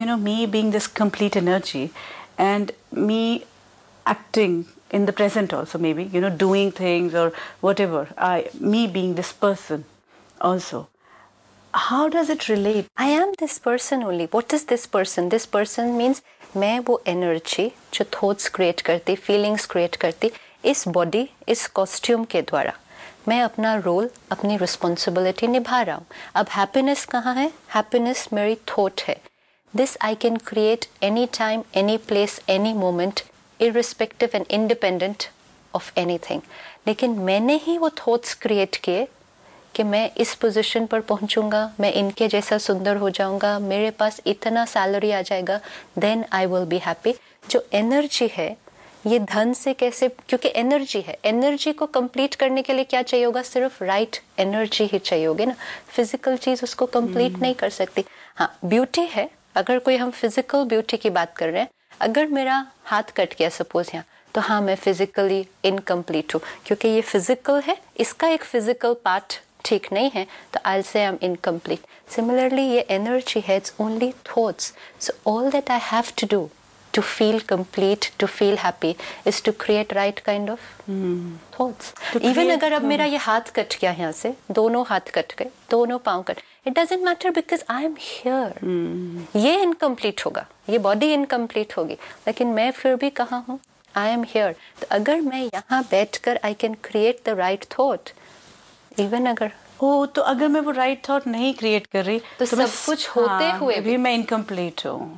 me being this complete energy and me acting in the present also, maybe, doing things or whatever, me being this person also. How does it relate? I am this person only. What is this person? This person means मैं वो energy जो thoughts create करती, feelings create करती, इस body, इस costume के द्वारा मैं अपना रोल, अपनी रिस्पॉन्सिबिलिटी निभा रहा हूँ. अब हैप्पीनेस कहाँ है? हैप्पीनेस मेरी थॉट है. This I can create any time, any place, any moment, irrespective and independent of anything. लेकिन मैंने ही वो थॉट्स क्रिएट किए कि मैं इस पोजीशन पर पहुंचूंगा, मैं इनके जैसा सुंदर हो जाऊंगा, मेरे पास इतना सैलरी आ जाएगा, then I will be happy. जो एनर्जी है ये धन से कैसे, क्योंकि एनर्जी है, एनर्जी को कंप्लीट करने के लिए क्या चाहिए होगा? सिर्फ राइट एनर्जी ही चाहिए होगी ना. फिजिकल चीज उसको कंप्लीट नहीं कर सकती. हाँ, ब्यूटी है. अगर कोई हम फिजिकल ब्यूटी की बात कर रहे हैं, अगर मेरा हाथ कट गया सपोज यहाँ, तो हाँ मैं फिजिकली इनकम्प्लीट हूँ क्योंकि ये फिजिकल है, इसका एक फिजिकल पार्ट ठीक नहीं है, तो आई से आई एम इनकम्प्लीट. सिमिलरली ये एनर्जी है, it's only thoughts. So all that I have to do to feel complete, to feel happy, is to create right kind of thoughts. Even अगर अब मेरा ये हाथ कट गया यहाँ से, दोनों हाथ कट गए, दोनों पाँव cut, it doesn't matter because I am here. ये incomplete होगा, ये body incomplete होगी, लेकिन मैं फिर भी कहाँ हूँ? I am here. तो अगर मैं यहाँ बैठकर I can create the right thought, even अगर तो अगर मैं वो right thought नहीं create कर रही, तो सब कुछ होते हुए भी मैं incomplete हूँ.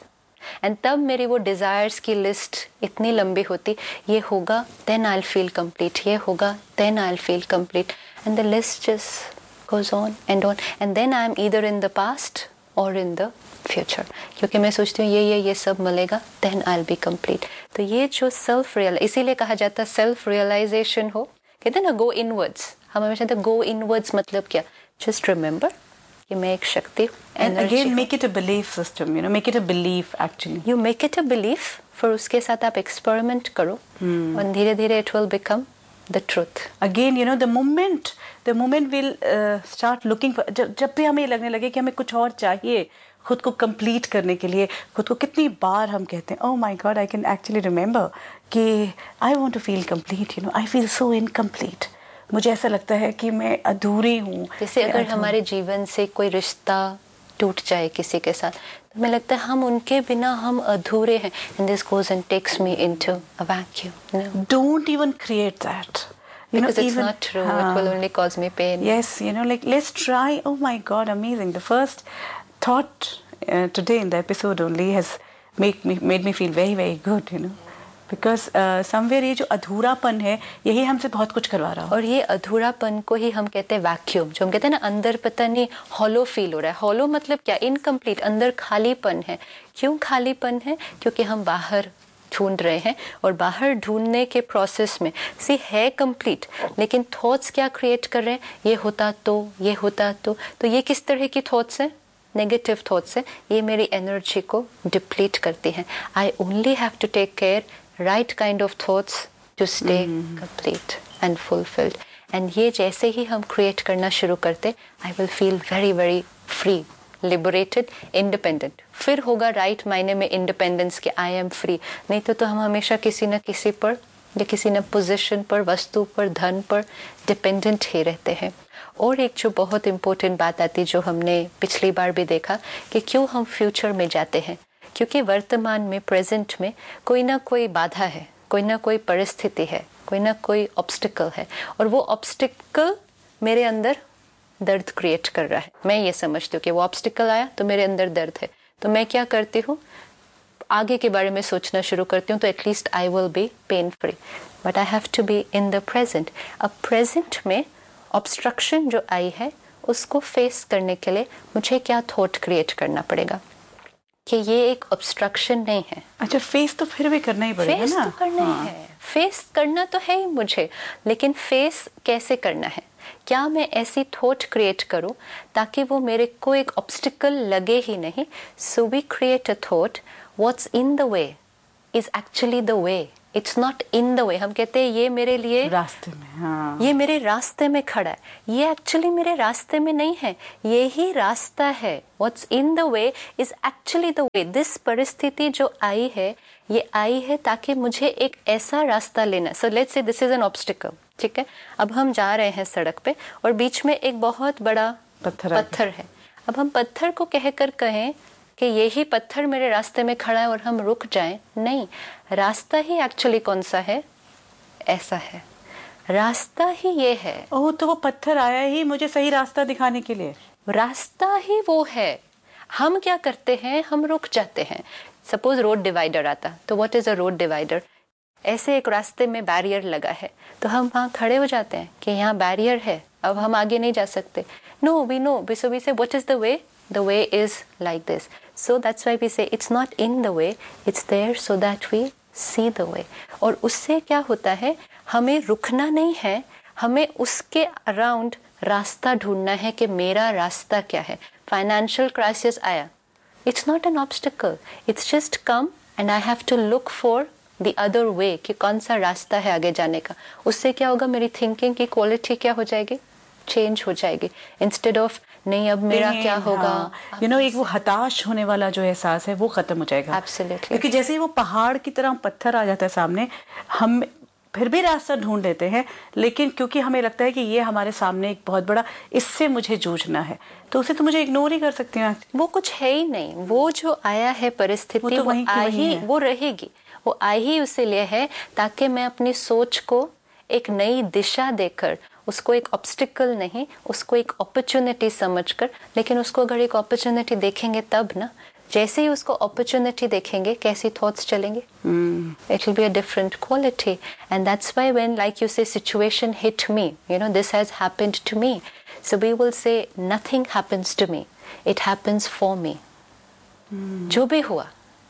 एंड तब मेरी वो डिजायर्स की लिस्ट इतनी लंबी होती, ये होगा then I will feel complete, ये होगा then I will feel complete, and the list just goes on and then I am either in the past और इन द फ्यूचर. क्योंकि मैं सोचती हूँ ये सब मिलेगा, then I will be complete. तो ये जो सेल्फ रियल, इसीलिए कहा जाता है सेल्फ रियलाइजेशन हो, कहते हैं ना गो इनवर्ड्स. हम हमेशा कहते हैं गो इनवर्ड्स मतलब क्या? जस्ट रिमेंबर कि मैं एक शक्ति. And again make it a belief system, make it a belief actually. You make it a belief, फिर उसके साथ आप एक्सपेरिमेंट करो और धीरे धीरे it will become the truth. Again, the moment we'll start looking for, जब भी हमें लगने लगे कि हमें कुछ और चाहिए खुद को कंप्लीट करने के लिए, खुद को कितनी बार हम कहते हैं, oh my God, I can actually remember कि I want to feel complete, I feel so incomplete. मुझे ऐसा लगता है कि मैं अधूरी हूँ. जैसे अगर हमारे जीवन से कोई रिश्ता टूट जाए किसी के साथ, तो हमें लगता है हम उनके बिना हम अधूरे हैं. And this goes and takes me into a vacuum. Don't even create that. Because it's not true. It will only cause me pain. Yes, like let's try. Oh my God, amazing. The first thought today in the episode only has made me feel very, very good, because somewhere ये जो अधूरापन है यही हमसे बहुत कुछ करवा रहा है. और ये अधूरापन को ही हम कहते हैं वैक्यूम. जो हम कहते हैं ना अंदर पता नहीं हॉलो फील हो रहा है. हॉलो मतलब क्या? इनकम्प्लीट, अंदर खालीपन है. क्यों खालीपन है? क्योंकि हम बाहर ढूंढ रहे हैं और बाहर ढूंढने के प्रोसेस में है कंप्लीट, लेकिन थॉट्स क्या क्रिएट कर रहे हैं? ये होता तो ये किस तरह की थॉट्स है? नेगेटिव थॉट्स है. ये मेरी एनर्जी को डिप्लीट करती हैं. I only have to take care right kind of thoughts to stay complete and fulfilled. And ये जैसे ही हम create करना शुरू करते, I will feel very very free, liberated, independent. फिर होगा right मायने में independence कि I am free. नहीं तो हम हमेशा किसी न किसी पर या किसी न पोजीशन पर, वस्तु पर, धन पर डिपेंडेंट ही रहते हैं. और एक जो बहुत इम्पोर्टेंट बात आती, जो हमने पिछली बार भी देखा, कि क्यों हम फ्यूचर में जाते हैं? क्योंकि वर्तमान में, प्रेजेंट में कोई ना कोई बाधा है, कोई ना कोई परिस्थिति है, कोई ना कोई ऑब्स्टिकल है, और वो ऑब्स्टिकल मेरे अंदर दर्द क्रिएट कर रहा है. मैं ये समझती हूँ कि वो ऑब्स्टिकल आया तो मेरे अंदर दर्द है, तो मैं क्या करती हूँ? आगे के बारे में सोचना शुरू करती हूँ, तो at least I will be pain free. But I have to be in the present. अब प्रेजेंट में ऑब्स्ट्रक्शन जो आई है उसको फेस करने के लिए मुझे क्या थॉट क्रिएट करना पड़ेगा कि ये एक ऑब्स्ट्रक्शन नहीं है. अच्छा, फेस तो फिर भी करना ही पड़ेगा ना. फेस तो करना ही है, फेस करना तो है ही मुझे, लेकिन फेस कैसे करना है? क्या मैं ऐसी थॉट क्रिएट करूं ताकि वो मेरे को एक ऑब्स्टिकल लगे ही नहीं. So we create a thought, what's in the way is actually the way. It's not in the way. हम कहते हैं ये मेरे लिए रास्ते में, हाँ, ये मेरे रास्ते में खड़ा है, ये एक्चुअली मेरे रास्ते में नहीं है, ये ही रास्ता है। What's in the way is actually the way. This परिस्थिति जो आई है, ये आई है ताकि मुझे एक ऐसा रास्ता लेना। So let's say this is an obstacle, ठीक है। अब हम जा रहे हैं सड़क पे और बीच में एक बहुत बड़ा पत्थर है। अब हम पत्थर को कहकर कहें कि यही पत्थर मेरे रास्ते में खड़ा है और हम रुक जाएं, नहीं, रास्ता ही एक्चुअली कौन सा है, ऐसा है, रास्ता ही ये है। ओह, तो वो पत्थर आया ही मुझे सही रास्ता दिखाने के लिए, रास्ता ही वो है। हम क्या करते हैं, हम रुक जाते हैं। सपोज रोड डिवाइडर आता, तो what is a road divider? ऐसे एक रास्ते में बैरियर लगा है, तो हम वहाँ खड़े हो जाते हैं कि यहाँ बैरियर है, अब हम आगे नहीं जा सकते। नो, वी नो, वी से what is the way? The way is like this. So that's why we say it's not in the way, it's there so that we see the way. और उससे क्या होता है, हमें रुकना नहीं है, हमें उसके अराउंड रास्ता ढूंढना है कि मेरा रास्ता क्या है। फाइनेंशियल क्राइसिस आया, it's not an obstacle, it's just come and I have to look for the other way कि कौन सा रास्ता है आगे जाने का। उससे क्या होगा, मेरी थिंकिंग की क्वालिटी क्या हो जाएगी, चेंज हो जाएगी। इंस्टेड ऑफ नहीं अब मेरा क्या होगा, यू नो, एक वो हताश होने वाला जो एहसास है वो खत्म हो जाएगा। Absolutely. क्योंकि जैसे ही वो पहाड़ की तरह पत्थर आ जाता है सामने, हम फिर भी रास्ता ढूंढ लेते हैं, लेकिन क्योंकि हमें लगता है कि ये हमारे सामने एक बहुत बड़ा, इससे मुझे जूझना है, तो उसे तो मुझे इग्नोर ही कर सकते हैं। वो कुछ है ही नहीं, वो जो आया है परिस्थिति, वो तो वहीं की वहीं है। वो रहेगी, वो आई ही उसे लिए है ताकि मैं अपनी सोच को एक नई दिशा देकर, उसको एक ऑब्स्टिकल नहीं, उसको एक अपॉर्चुनिटी समझकर, लेकिन उसको अगर एक अपॉर्चुनिटी देखेंगे तब ना, जैसे ही उसको अपॉर्चुनिटी देखेंगे, कैसी थॉट्स चलेंगे, it will be a different quality. And that's why when like you से situation hit me, you know this has happened to me, so we will say nothing happens to me, it happens for me. जो भी हुआ,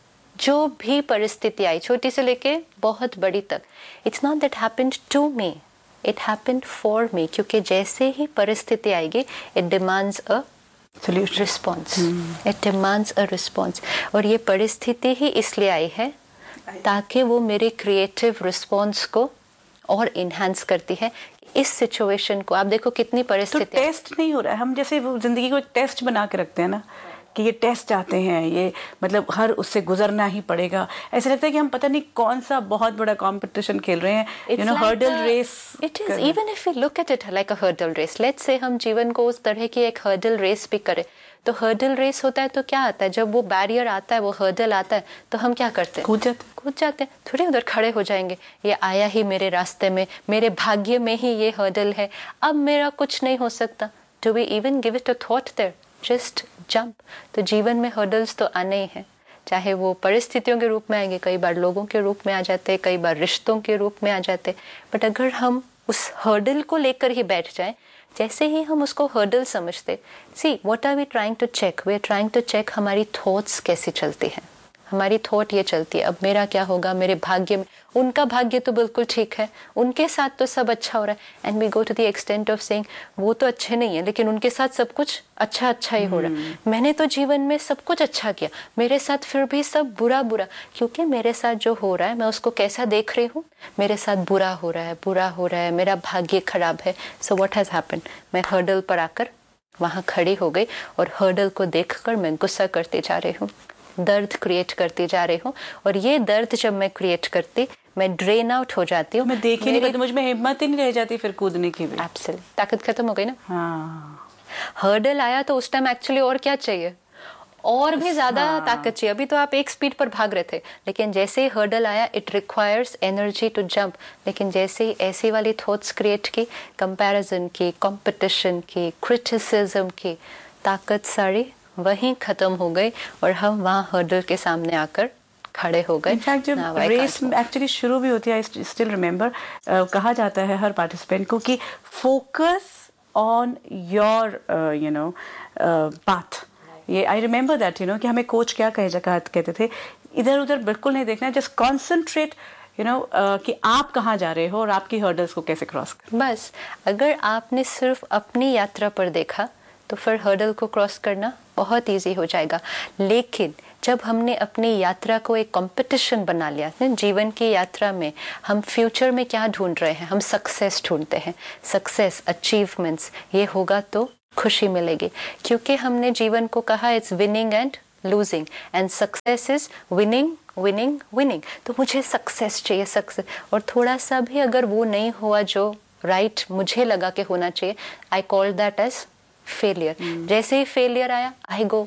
जो भी परिस्थिति आई, छोटी से लेके बहुत बड़ी तक, it's not that happened to me, it happened for me. क्योंकि जैसे ही परिस्थिति आएगी, it demands a response, it demands a response. और ये परिस्थिति ही इसलिए आई है ताकि वो मेरे क्रिएटिव रिस्पॉन्स को और इन्हांस करती है। इस सिचुएशन को आप देखो कितनी परिस्थिति, तो टेस्ट नहीं हो रहा है, हम जैसे वो जिंदगी को एक टेस्ट बना के रखते हैं ना, कि ये टेस्ट आते हैं, ये मतलब हर उससे गुजरना ही पड़ेगा। ऐसा लगता है कि हम पता नहीं कौन सा बहुत बड़ा कंपटीशन खेल रहे हैं, you know, hurdle race. It is, even if we look at it like a hurdle race, let's say हम जीवन को उस तरह की एक हर्डल रेस भी करें, तो हर्डल रेस होता है तो क्या आता है, जब वो बैरियर आता है, वो हर्डल आता है, तो हम क्या करते हैं, कूद जाते हैं, थोड़ी उधर खड़े हो जाएंगे, ये आया ही मेरे रास्ते में, मेरे भाग्य में ही ये हर्डल है, अब मेरा कुछ नहीं हो सकता। Do we even give it a thought there? Just jump. तो जीवन में हर्डल्स तो आने ही हैं, चाहे वो परिस्थितियों के रूप में आएंगे, कई बार लोगों के रूप में आ जाते, कई बार रिश्तों के रूप में आ जाते, बट अगर हम उस हर्डल को लेकर ही बैठ जाएं, जैसे ही हम उसको हर्डल समझते, see what are we trying to check, we are trying to check हमारी थॉट्स कैसी चलती हैं। हमारी थॉट ये चलती है, अब मेरा क्या होगा, मेरे भाग्य में, उनका भाग्य तो बिल्कुल ठीक है, उनके साथ तो सब अच्छा हो रहा है, and we go to the extent of saying वो तो अच्छे नहीं है, लेकिन उनके साथ सब कुछ अच्छा ही हो रहा है, मैंने तो जीवन में सब कुछ अच्छा किया, मेरे साथ फिर भी सब बुरा, क्योंकि मेरे साथ जो हो रहा है मैं उसको कैसा देख रही हूँ, मेरे साथ बुरा हो रहा है, मेरा भाग्य खराब है। सो व्हाट हैज हैपेंड, मैं हर्डल पर आकर वहां खड़ी हो गई और हर्डल को देखकर मैं गुस्सा करते जा रही हूँ, दर्द क्रिएट करती जा रही हूँ, और ये दर्द जब मैं क्रिएट करती, मैं ड्रेन आउट हो जाती हूँ, मैं देख ही नहीं पाती, मुझ में हिम्मत ही नहीं रह जाती फिर कूदने की भी। एब्सोल्युटली, ताकत खत्म हो गई ना। हाँ, हर्डल आया तो उस टाइम एक्चुअली और क्या चाहिए, और भी ज्यादा ताकत चाहिए। अभी तो आप एक स्पीड पर भाग रहे थे, लेकिन जैसे ही हर्डल आया, it requires energy to jump, लेकिन जैसे ही ऐसी वाली थॉट्स क्रिएट की, कंपैरिजन की, कंपटीशन की, क्रिटिसिज्म की, ताकत सारी वहीं खत्म हो गई और हम वहाँ हर्डल के सामने आकर खड़े हो गए। इनफैक्ट जब रेस एक्चुअली शुरू भी होती है, आई स्टिल रिमेम्बर, कहा जाता है हर पार्टिसिपेंट को कि focus on your you know path. ये I remember that, you know, कि हमें कोच क्या कहते थे, इधर उधर बिल्कुल नहीं देखना, जस्ट कॉन्सेंट्रेट, यू नो, कि आप कहाँ जा रहे हो और आपकी हर्डल्स को कैसे क्रॉस कर। बस अगर आपने सिर्फ अपनी यात्रा पर देखा तो फिर हर्डल को क्रॉस करना बहुत इजी हो जाएगा, लेकिन जब हमने अपनी यात्रा को एक कंपटीशन बना लिया ना, जीवन की यात्रा में हम फ्यूचर में क्या ढूंढ रहे हैं, हम सक्सेस ढूंढते हैं, सक्सेस, अचीवमेंट्स, ये होगा तो खुशी मिलेगी, क्योंकि हमने जीवन को कहा it's winning and losing and success is winning winning winning. तो मुझे सक्सेस चाहिए, सक्सेस, और थोड़ा सा भी अगर वो नहीं हुआ जो राइट मुझे लगा कि होना चाहिए, I call that as failure. जैसे ही फेलियर आया आई गो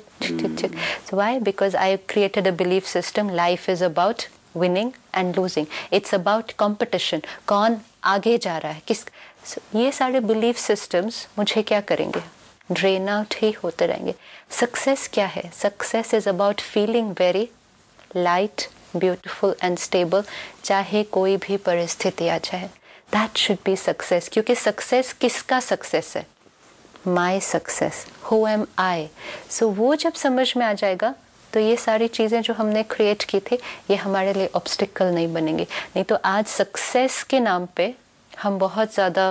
so why, because I created a belief system, life is about winning and losing, it's about competition, कौन आगे जा रहा है किस। ये सारे बिलीफ सिस्टम्स मुझे क्या करेंगे, ड्रेन आउट ही होते रहेंगे। सक्सेस क्या है, success is about feeling very light, beautiful and stable, चाहे कोई भी परिस्थिति आ जाए, दैट शुड बी सक्सेस। क्योंकि सक्सेस किसका सक्सेस है, माई सक्सेस, हु एम आई। सो वो जब समझ में आ जाएगा तो ये सारी चीज़ें जो हमने क्रिएट की थी ये हमारे लिए ऑब्स्टिकल नहीं बनेंगी। नहीं तो आज सक्सेस के नाम पे हम बहुत ज़्यादा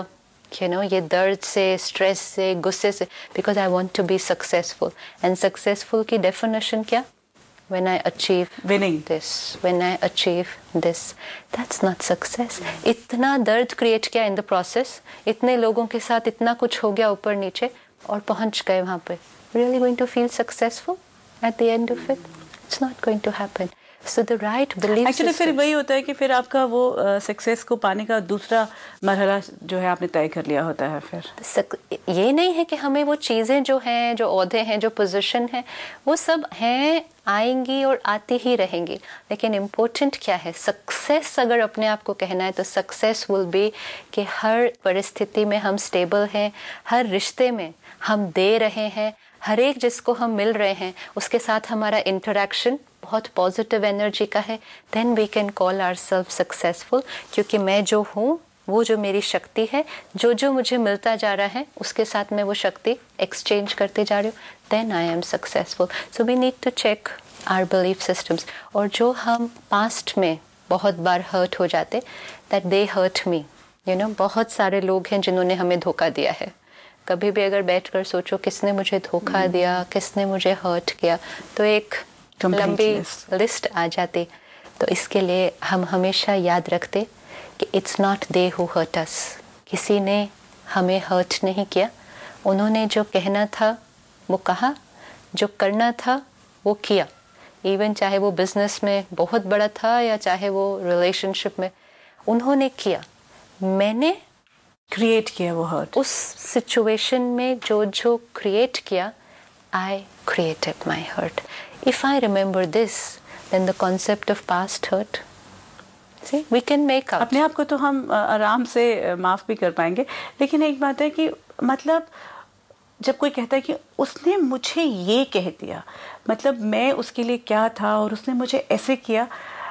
ये दर्द से, स्ट्रेस से, गुस्से से, because I want to be successful. And successful की डेफिनेशन क्या, when I achieve winning this, when I achieve this, that's not success. इतना दर्द क्रिएट किया in the process, इतने लोगों के साथ इतना कुछ हो गया ऊपर नीचे और पहुंच गए वहां पे, really going to feel successful at the end of it? It's not going to happen. So the right belief actually फिर वही होता है कि फिर आपका वो सक्सेस को पाने का दूसरा मरहला जो है आपने तय कर लिया होता है। फिर ये नहीं है कि हमें वो चीज़ें जो हैं, जो ओहदे हैं, जो पोजीशन है, वो सब हैं, आएंगी और आती ही रहेंगी, लेकिन इम्पोर्टेंट क्या है, सक्सेस अगर अपने आप को कहना है तो सक्सेस विल बी कि हर परिस्थिति में हम स्टेबल हैं, हर रिश्ते में हम दे रहे हैं, हर एक जिसको हम मिल रहे हैं उसके साथ हमारा इंटरेक्शन बहुत पॉजिटिव एनर्जी का है, then we can call ourselves successful. क्योंकि मैं जो हूँ, वो जो मेरी शक्ति है, जो जो मुझे मिलता जा रहा है उसके साथ मैं वो शक्ति एक्सचेंज करते जा रही हूँ, then I am successful. So we need to check our belief systems. और जो हम पास्ट में बहुत बार हर्ट हो जाते, दैट दे हर्ट मी, बहुत सारे लोग हैं जिन्होंने हमें धोखा दिया है। कभी भी अगर बैठकर सोचो किसने मुझे धोखा दिया, किसने मुझे हर्ट किया, तो एक लंबी लिस्ट आ जाती। तो इसके लिए हम हमेशा याद रखते कि it's not they who hurt अस, किसी ने हमें हर्ट नहीं किया, उन्होंने जो कहना था वो कहा, जो करना था वो किया, इवन चाहे वो बिजनेस में बहुत बड़ा था या चाहे वो रिलेशनशिप में, उन्होंने किया, मैंने क्रिएट किया वो हर्ट। उस सिचुएशन में जो जो क्रिएट किया, I created my hurt. If I remember this, then the concept of past hurt, see, we can make up. अपने आप को तो हम आराम से माफ भी कर पाएंगे, लेकिन एक बात है कि मतलब जब कोई कहता है कि उसने मुझे ये कह दिया, मतलब मैं उसके लिए क्या था और उसने मुझे ऐसे किया,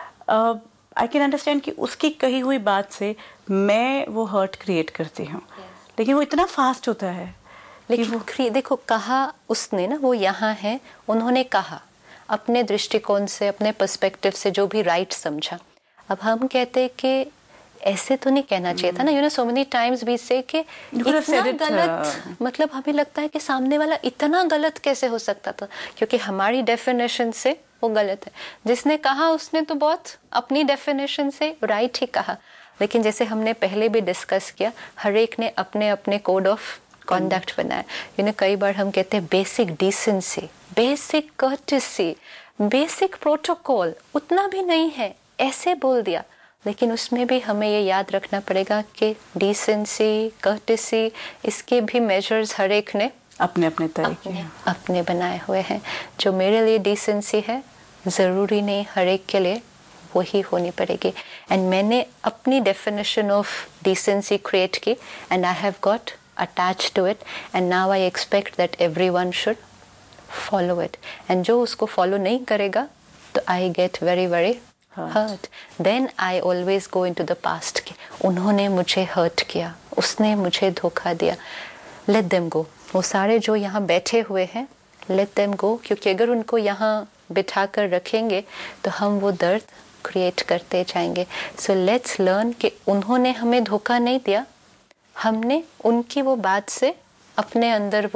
आई कैन अंडरस्टैंड कि उसकी कही हुई बात से मैं वो हर्ट क्रिएट करती हूँ, लेकिन वो इतना फास्ट होता है। लेकिन देखो, कहा उसने ना, वो यहाँ है, उन्होंने कहा अपने दृष्टिकोण से, अपने पर्सपेक्टिव से, जो भी राइट समझा। अब हम कहते हैं कि ऐसे तो नहीं कहना चाहिए था ना, सो मेनी टाइम्स वी से कि इतना गलत, मतलब हमें लगता है कि सामने वाला इतना गलत कैसे हो सकता था, क्योंकि हमारी डेफिनेशन से वो गलत है। जिसने कहा उसने तो बहुत अपनी डेफिनेशन से राइट ही कहा, लेकिन जैसे हमने पहले भी डिस्कस किया, हर एक ने अपने अपने कोड ऑफ कॉन्डक्ट बनाया। कई बार हम कहते हैं basic decency, basic courtesy, basic protocol उतना भी नहीं है, ऐसे बोल दिया। लेकिन उसमें भी हमें ये याद रखना पड़ेगा कि डिसेंसी, कर्टेसी, इसके भी मेजर्स हर एक ने अपने अपने तरीके अपने बनाए हुए हैं। जो मेरे लिए डिसेंसी है, ज़रूरी नहीं हर एक के लिए वही होनी पड़ेगी। एंड मैंने अपनी डेफिनेशन ऑफ डिसेंसी क्रिएट की, and I have got attached to it, and now I expect that everyone should follow it. And जो उसको follow नहीं करेगा तो I get very very hurt. Then I always go into the past कि उन्होंने मुझे hurt किया, उसने मुझे धोखा दिया। Let them go. वो सारे जो यहाँ बैठे हुए हैं, let them go, क्योंकि अगर उनको यहाँ बिठा कर रखेंगे तो हम वो दर्द क्रिएट करते जाएंगे। So let's learn कि उन्होंने हमें धोखा नहीं दिया, हमने उनकी वो बात से अपने अंदर वो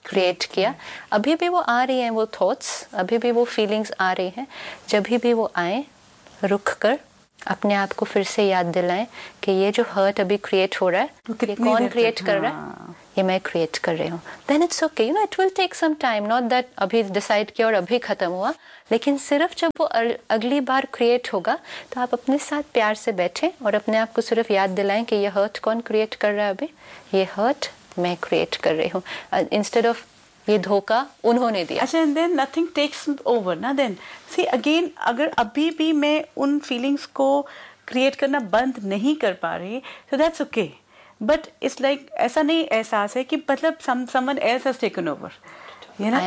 क्रिएट किया, अभी भी वो आ रही हैं वो थॉट्स, अभी भी वो फीलिंग्स आ रही हैं, जब भी वो आए रुक कर अपने आप को फिर से याद दिलाएं कि ये जो हर्ट अभी क्रिएट हो रहा है ये कौन क्रिएट कर रहा है, ये मैं क्रिएट कर रही हूँ. Then it's okay, you know it will take some time, not that अभी डिसाइड किया और अभी खत्म हुआ, लेकिन सिर्फ जब वो अगली बार क्रिएट होगा तो आप अपने साथ प्यार से बैठें और अपने आप को सिर्फ याद दिलाएं कि ये हर्ट कौन क्रिएट कर रहा है, अभी ये हर्ट मैं क्रिएट कर रही हूँ, इंस्टेड ऑफ ये धोखा उन्होंने दिया. अच्छा, and then nothing takes over ना. देन सी अगेन, अगर अभी भी मैं उन फीलिंग्स को क्रिएट करना बंद नहीं कर पा रही, so that's okay, but it's like ऐसा नहीं एहसास है कि मतलब someone else has taken over, you know?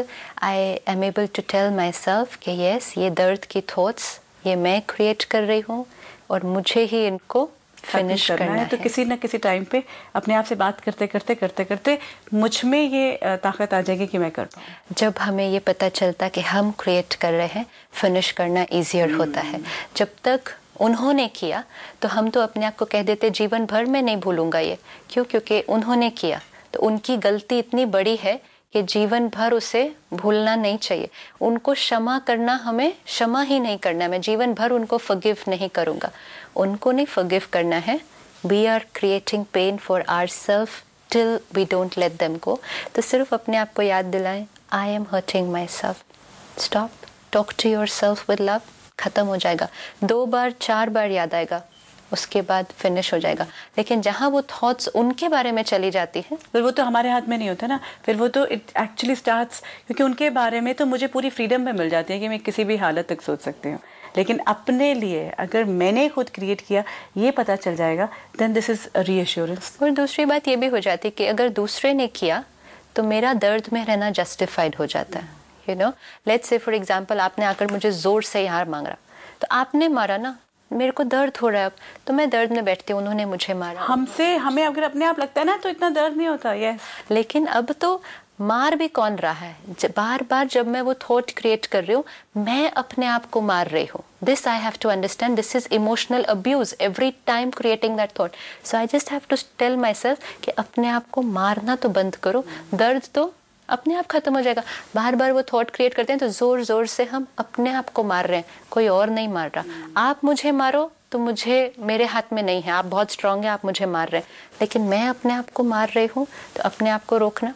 I am able to tell myself कि yes, ये दर्द की thoughts ये मैं क्रिएट कर रही हूँ और मुझे ही इनको फिनिश करना है. तो किसी ना किसी टाइम पे अपने आप से बात करते करते करते करते मुझ में ये ताकत आ जाएगी कि मैं कर पाऊँ. जब हमें ये पता चलता कि हम क्रिएट कर रहे हैं, फिनिश करना ईजियर होता है. जब तक उन्होंने किया तो हम तो अपने आप को कह देते जीवन भर में नहीं भूलूंगा ये, क्यों? क्योंकि उन्होंने किया तो उनकी गलती इतनी बड़ी है कि जीवन भर उसे भूलना नहीं चाहिए. उनको क्षमा करना, हमें क्षमा ही नहीं करना है, मैं जीवन भर उनको फॉरगिव नहीं करूँगा. उनको नहीं फॉरगिव करना है. We are creating pen for ourselves till we don't let them go. तो सिर्फ अपने आप को याद दिलाएं, I am hurting my self, stop, talk to your self with love. खत्म हो जाएगा. 2 बार 4 बार याद आएगा, उसके बाद फिनिश हो जाएगा. लेकिन जहाँ वो थॉट्स उनके बारे में चली जाती हैं, फिर वो तो हमारे हाथ में नहीं होता ना. फिर वो तो इट एक्चुअली स्टार्ट्स, क्योंकि उनके बारे में तो मुझे पूरी फ्रीडम में मिल जाती है कि मैं किसी भी हालत तक सोच सकती हूँ. लेकिन अपने लिए अगर मैंने खुद क्रिएट किया, ये पता चल जाएगा, देन दिस इज रीअश्योरेंस. और दूसरी बात ये भी हो जाती है कि अगर दूसरे ने किया तो मेरा दर्द में रहना जस्टिफाइड हो जाता है. You know, let's say for example आपने आकर मुझे जोर से हार मांग रहा, तो आपने मारा ना, मेरे को दर्द हो रहा है, अब तो मैं दर्द में बैठती हूँ, उन्होंने मुझे मारा. हमें अगर अपने आप लगता है ना तो इतना दर्द नहीं होता. यस, लेकिन अब तो मार भी कौन रहा है? बार बार जब मैं वो थॉट क्रिएट कर रही हूँ, मैं अपने आप को मार रही हूँ. This I have to understand, this is emotional abuse every time creating that thought. So I just have to tell my self कि अपने आप को मारना तो बंद करो, दर्द तो अपने आप खत्म हो जाएगा. बार बार वो थॉट क्रिएट करते हैं तो जोर जोर से हम अपने आप को मार रहे हैं, कोई और नहीं मार रहा. आप मुझे मारो तो मुझे, मेरे हाथ में नहीं है, आप बहुत स्ट्रांग है, आप मुझे मार रहे हैं, लेकिन मैं अपने आप को मार रही हूँ, तो अपने आप को रोकना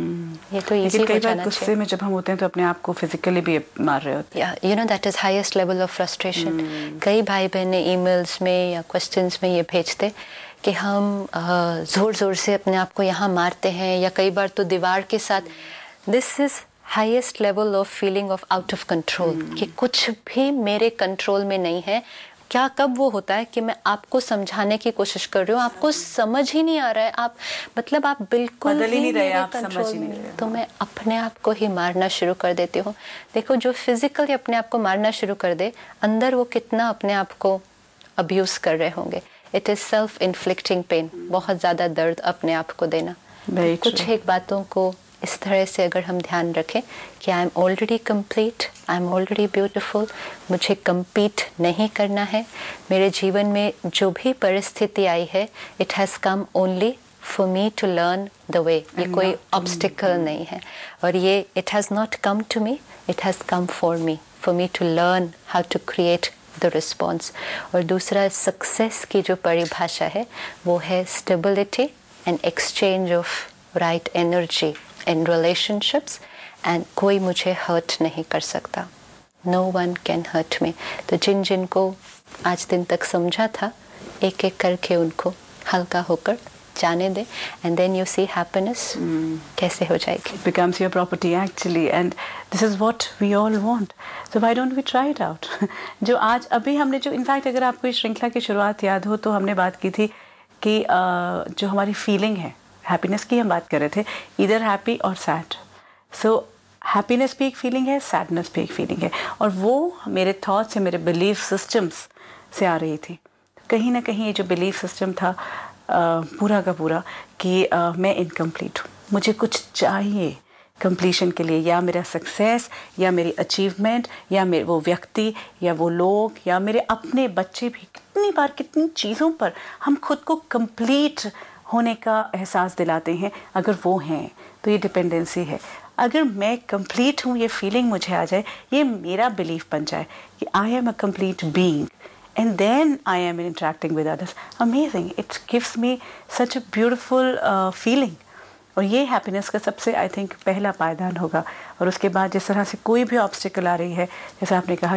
ये तो इजी हो जाना चाहिए. गुस्से में जब हम होते हैं तो अपने आप को फिजिकली भी मार रहे होते हैं. You know that is highest level of frustration. कई भाई बहने ईमेल्स में या क्वेश्चंस में ये भेजते कि हम जोर जोर से अपने आप को यहाँ मारते हैं, या कई बार तो दीवार के साथ. This is highest level of feeling of out of control, कि कुछ भी मेरे कंट्रोल में नहीं है. क्या कब वो होता है कि मैं आपको समझाने की कोशिश कर रही हूँ, आपको समझ ही नहीं आ रहा है, आप मतलब आप बिल्कुल ही नहीं रहे, आप कंट्रोल में, तो मैं अपने आप को ही मारना शुरू कर देती हूँ. देखो, जो फिजिकली अपने आप को मारना शुरू कर दे, अंदर वो कितना अपने आप को अब्यूज कर रहे होंगे. It is self inflicting pen, बहुत ज्यादा दर्द अपने आप को देना. कुछ एक बातों को इस तरह से अगर हम ध्यान रखें कि I am already complete, I am already beautiful, मुझे कम्पीट नहीं करना है. मेरे जीवन में जो भी परिस्थिति आई है, it has come only for me to learn the way. ये कोई ऑब्स्टिकल नहीं है, और ये it has not come to me, it has come for me to learn how to create the response. और दूसरा, सक्सेस की जो परिभाषा है वो है stability and exchange of right energy in relationships, and कोई मुझे हर्ट नहीं कर सकता. No one can hurt me. तो जिन जिन को आज दिन तक समझा था, एक एक करके उनको हल्का होकर जाने दे, and then you see happiness कैसे हो जाएगी. It becomes your property actually, and this is what we all want. So why don't we try it out? जो आज अभी हमने जो, इनफैक्ट अगर आपको इस श्रृंखला की शुरुआत याद हो तो हमने बात की थी कि जो हमारी फीलिंग है, हैप्पीनेस की हम बात कर रहे थे, इधर हैप्पी और सैड. सो हैप्पीनेस भी एक फीलिंग है, सैडनेस भी एक फीलिंग है, और वो मेरे थॉट्स से, मेरे बिलीफ सिस्टम्स से आ रही थी. कहीं ना कहीं ये जो बिलीफ सिस्टम था पूरा का पूरा कि मैं इनकम्प्लीट हूँ, मुझे कुछ चाहिए कंप्लीशन के लिए, या मेरा सक्सेस, या मेरी अचीवमेंट, या मेरे वो व्यक्ति, या वो लोग, या मेरे अपने बच्चे भी. कितनी बार कितनी चीज़ों पर हम खुद को कंप्लीट होने का एहसास दिलाते हैं, अगर वो हैं तो ये डिपेंडेंसी है। अगर मैं कंप्लीट हूँ, ये फीलिंग मुझे आ जाए, ये मेरा बिलीफ बन जाए कि I am a complete being and then I am interacting with others, amazing, it gives me such a beautiful feeling। और ये हैप्पीनेस का सबसे आई थिंक पहला पायदान होगा। और उसके बाद जिस तरह से कोई भी ऑब्स्टिकल आ रही है, जैसे आपने कहा